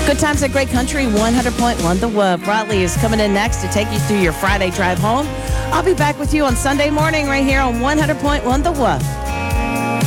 Good times at Great Country, 100.1 The Wub. Broadley is coming in next to take you through your Friday drive home. I'll be back with you on Sunday morning right here on 100.1 The Wub.